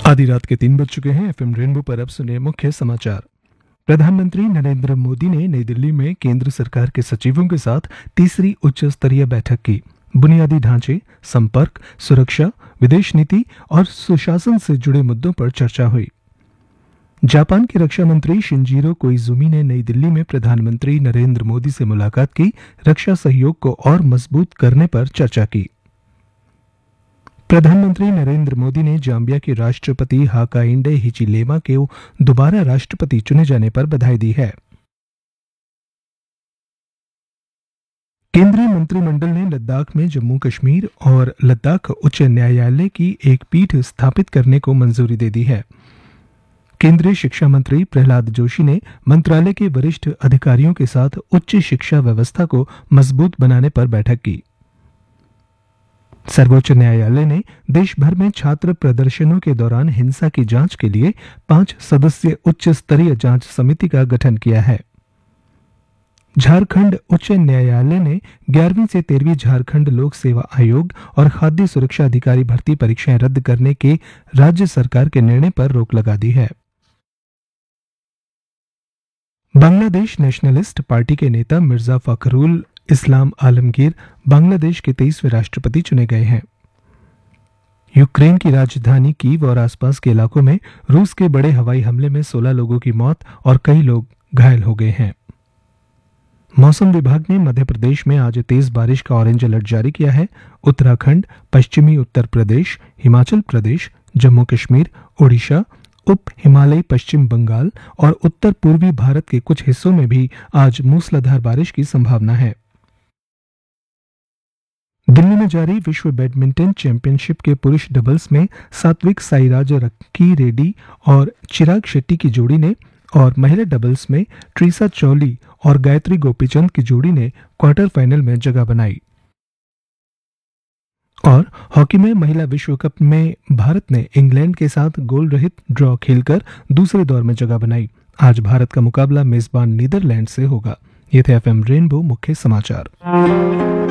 आधी रात के 3 बज चुके हैं। एफएम रेनबो पर अब सुनिए मुख्य समाचार। प्रधानमंत्री नरेंद्र मोदी ने नई दिल्ली में केंद्र सरकार के सचिवों के साथ तीसरी उच्च स्तरीय बैठक की। बुनियादी ढांचे, संपर्क, सुरक्षा, विदेश नीति और सुशासन से जुड़े मुद्दों पर चर्चा हुई। जापान के रक्षा मंत्री शिंजीरो कोइजुमी ने नई दिल्ली में प्रधानमंत्री नरेंद्र मोदी से मुलाकात की, रक्षा सहयोग को और मजबूत करने पर चर्चा की। प्रधानमंत्री नरेंद्र मोदी ने जाम्बिया के राष्ट्रपति हाकाइंडे हिचिलेमा के दोबारा राष्ट्रपति चुने जाने पर बधाई दी है। केंद्रीय मंत्रिमंडल ने लद्दाख में जम्मू कश्मीर और लद्दाख उच्च न्यायालय की एक पीठ स्थापित करने को मंजूरी दे दी है। केंद्रीय शिक्षा मंत्री प्रहलाद जोशी ने मंत्रालय के वरिष्ठ अधिकारियों के साथ उच्च शिक्षा व्यवस्था को मजबूत बनाने पर बैठक की। सर्वोच्च न्यायालय ने देश भर में छात्र प्रदर्शनों के दौरान हिंसा की जांच के लिए 5 सदस्यीय उच्च स्तरीय जांच समिति का गठन किया है। झारखंड उच्च न्यायालय ने 11वीं से 13वीं झारखंड लोक सेवा आयोग और खाद्य सुरक्षा अधिकारी भर्ती परीक्षाएं रद्द करने के राज्य सरकार के निर्णय पर रोक लगा दी है। बांग्लादेश नेशनलिस्ट पार्टी के नेता मिर्जा फखरुल इस्लाम आलमगीर बांग्लादेश के 23वें राष्ट्रपति चुने गए हैं। यूक्रेन की राजधानी कीव और आसपास के इलाकों में रूस के बड़े हवाई हमले में 16 लोगों की मौत और कई लोग घायल हो गए हैं। मौसम विभाग ने मध्य प्रदेश में आज तेज बारिश का ऑरेंज अलर्ट जारी किया है। उत्तराखंड, पश्चिमी उत्तर प्रदेश, हिमाचल प्रदेश, जम्मू कश्मीर, ओडिशा, उप हिमालयी पश्चिम बंगाल और उत्तर पूर्वी भारत के कुछ हिस्सों में भी आज मूसलाधार बारिश की संभावना है। दिल्ली में जारी विश्व बैडमिंटन चैंपियनशिप के पुरुष डबल्स में सात्विक साईराज रंकी रेड्डी और चिराग शेट्टी की जोड़ी ने और महिला डबल्स में ट्रीसा चौली और गायत्री गोपीचंद की जोड़ी ने क्वार्टर फाइनल में जगह बनाई। और हॉकी में महिला विश्व कप में भारत ने इंग्लैंड के साथ गोल रहित ड्रॉ खेलकर दूसरे दौर में जगह बनाई। आज भारत का मुकाबला मेजबान नीदरलैंड से होगा। ये थे एफएम रेनबो मुख्य समाचार।